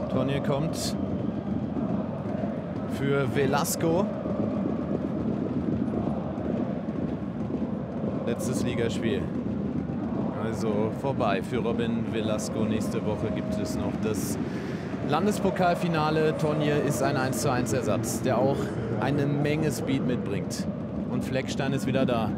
Tonje kommt für Velasco. Letztes Ligaspiel. Also vorbei für Robin Velasco. Nächste Woche gibt es noch das Landespokalfinale. Tonje ist ein 1:1 Ersatz, der auch eine Menge Speed mitbringt. Und Fleckstein ist wieder da.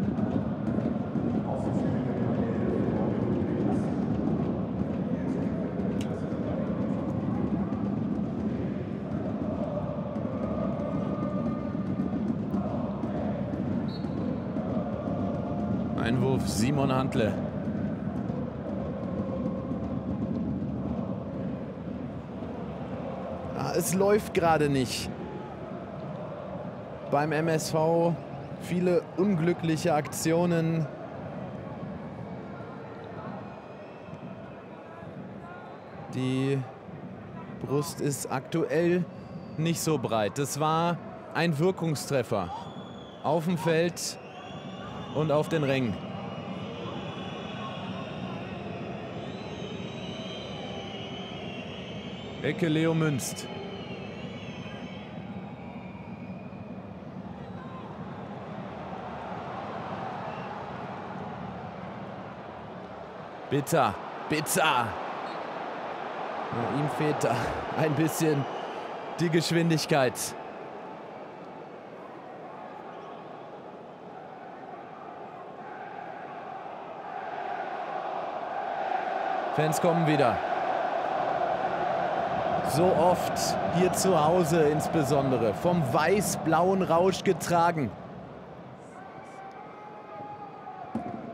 Einwurf Simon Hantle. Es läuft gerade nicht. Beim MSV viele unglückliche Aktionen. Die Brust ist aktuell nicht so breit. Das war ein Wirkungstreffer auf dem Feld und auf den Rängen. Ecke Leo Münst. Bitter, bitter. Ja, ihm fehlt da ein bisschen die Geschwindigkeit. Fans kommen wieder. So oft hier zu Hause insbesondere vom weiß-blauen Rausch getragen.